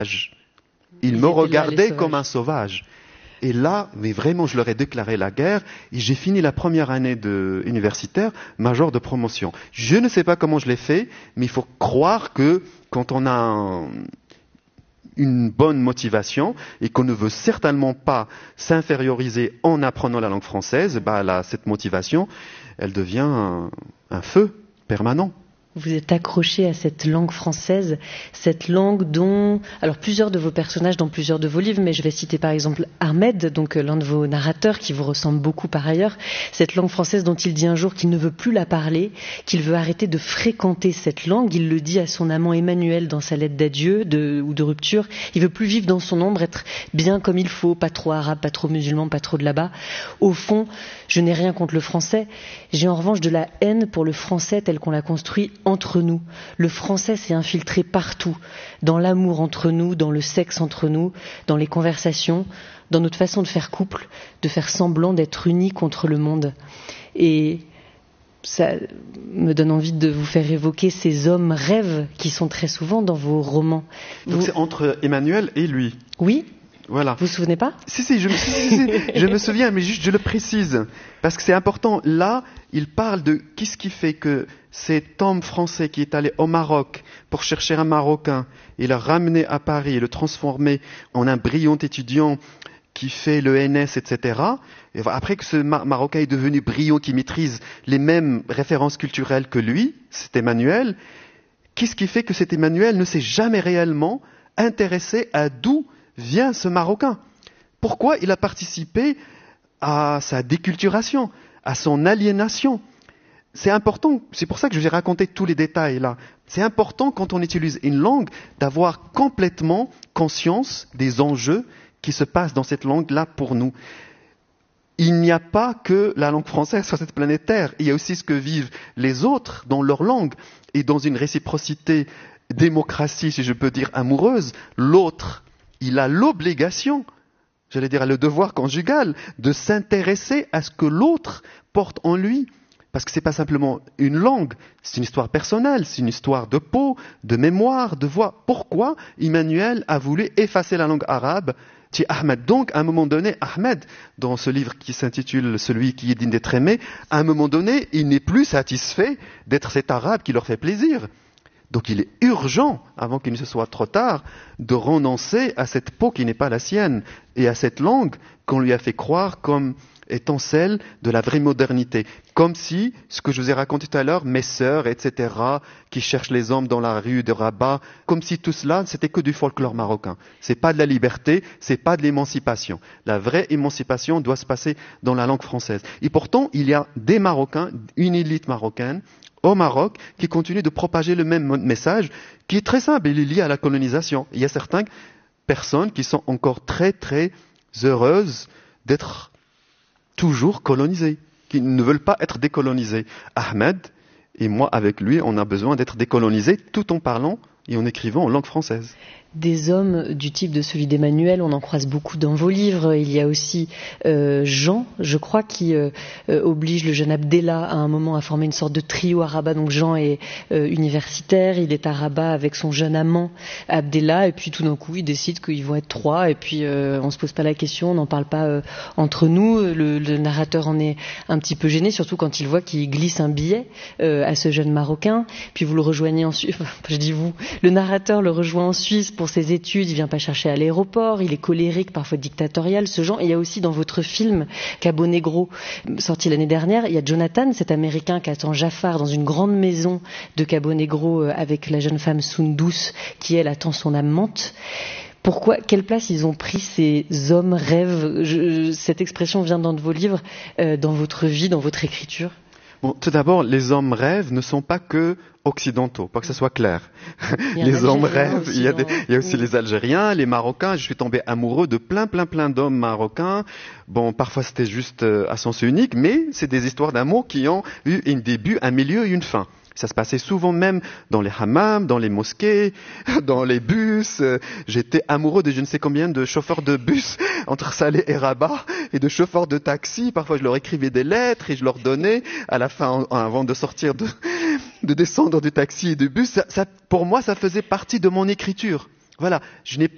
Ils me regardaient comme un sauvage. Et là, mais vraiment, je leur ai déclaré la guerre et j'ai fini la première année universitaire, major de promotion. Je ne sais pas comment je l'ai fait, mais il faut croire que quand on a une bonne motivation et qu'on ne veut certainement pas s'inférioriser en apprenant la langue française, cette motivation, elle devient un feu permanent. Vous êtes accroché à cette langue française, cette langue dont... Alors plusieurs de vos personnages dans plusieurs de vos livres, mais je vais citer par exemple Ahmed, donc l'un de vos narrateurs qui vous ressemble beaucoup par ailleurs, cette langue française dont il dit un jour qu'il ne veut plus la parler, qu'il veut arrêter de fréquenter cette langue. Il le dit à son amant Emmanuel dans sa lettre d'adieu ou de rupture. Il veut plus vivre dans son ombre, être bien comme il faut, pas trop arabe, pas trop musulman, pas trop de là-bas. Au fond, je n'ai rien contre le français. J'ai en revanche de la haine pour le français tel qu'on l'a construit entre nous. Le français s'est infiltré partout, dans l'amour entre nous, dans le sexe entre nous, dans les conversations, dans notre façon de faire couple, de faire semblant d'être unis contre le monde. Et ça me donne envie de vous faire évoquer ces hommes rêves qui sont très souvent dans vos romans. Donc c'est entre Emmanuel et lui. Oui. Voilà. Vous vous souvenez pas ? Si, je me souviens, mais juste je le précise, parce que c'est important. Là, il parle de qu'est-ce qui fait que cet homme français qui est allé au Maroc pour chercher un Marocain et le ramener à Paris et le transformer en un brillant étudiant qui fait le NS, etc. Et après que ce Marocain est devenu brillant, qui maîtrise les mêmes références culturelles que lui, c'est Emmanuel, qu'est-ce qui fait que cet Emmanuel ne s'est jamais réellement intéressé à d'où vient ce Marocain? Pourquoi il a participé à sa déculturation, à son aliénation? C'est important, c'est pour ça que je vous ai raconté tous les détails là. C'est important quand on utilise une langue d'avoir complètement conscience des enjeux qui se passent dans cette langue-là pour nous. Il n'y a pas que la langue française sur cette planète Terre, il y a aussi ce que vivent les autres dans leur langue et dans une réciprocité démocratie, si je peux dire, amoureuse. L'autre, il a l'obligation, j'allais dire le devoir conjugal, de s'intéresser à ce que l'autre porte en lui. Parce que ce n'est pas simplement une langue, c'est une histoire personnelle, c'est une histoire de peau, de mémoire, de voix. Pourquoi Emmanuel a voulu effacer la langue arabe chez Ahmed? Donc, à un moment donné, Ahmed, dans ce livre qui s'intitule « Celui qui est digne d'être aimé », à un moment donné, il n'est plus satisfait d'être cet arabe qui leur fait plaisir. Donc il est urgent, avant qu'il ne se soit trop tard, de renoncer à cette peau qui n'est pas la sienne et à cette langue qu'on lui a fait croire comme étant celle de la vraie modernité. Comme si, ce que je vous ai raconté tout à l'heure, mes sœurs, etc., qui cherchent les hommes dans la rue de Rabat, comme si tout cela, c'était que du folklore marocain. C'est pas de la liberté, c'est pas de l'émancipation. La vraie émancipation doit se passer dans la langue française. Et pourtant, il y a des Marocains, une élite marocaine, au Maroc, qui continue de propager le même message, qui est très simple, il est lié à la colonisation. Il y a certaines personnes qui sont encore très très heureuses d'être toujours colonisées, qui ne veulent pas être décolonisées. Ahmed et moi, avec lui, on a besoin d'être décolonisés tout en parlant et en écrivant en langue française. Des hommes du type de celui d'Emmanuel, on en croise beaucoup dans vos livres. Il y a aussi Jean, je crois, qui oblige le jeune Abdellah à un moment à former une sorte de trio à Rabat. Donc Jean est universitaire, il est à Rabat avec son jeune amant Abdellah, et puis tout d'un coup ils décident qu'ils vont être trois, et puis on se pose pas la question, on n'en parle pas entre nous. Le narrateur en est un petit peu gêné, surtout quand il voit qu'il glisse un billet à ce jeune Marocain. Puis vous le rejoignez en Suisse, je dis vous, le narrateur le rejoint en Suisse pour ses études, il vient pas chercher à l'aéroport, il est colérique, parfois dictatorial, ce genre. Et il y a aussi dans votre film Cabo Negro, sorti l'année dernière, il y a Jonathan, cet Américain qui attend Jafar dans une grande maison de Cabo Negro avec la jeune femme Sundus qui, elle, attend son amante. Pourquoi, quelle place ils ont pris ces hommes rêves? Cette expression vient dans de vos livres, dans votre vie, dans votre écriture. Bon, tout d'abord, les hommes rêves ne sont pas que occidentaux, pas que ce soit clair. Les hommes rêves, il y a aussi les Algériens, les Marocains. Je suis tombé amoureux de plein d'hommes marocains. Bon, parfois c'était juste à sens unique, mais c'est des histoires d'amour qui ont eu un début, un milieu et une fin. Ça se passait souvent même dans les hammams, dans les mosquées, dans les bus. J'étais amoureux de je ne sais combien de chauffeurs de bus entre Salé et Rabat et de chauffeurs de taxi. Parfois, je leur écrivais des lettres et je leur donnais à la fin, avant de sortir, de descendre du taxi et du bus. Ça, pour moi, ça faisait partie de mon écriture. Voilà, je n'ai pas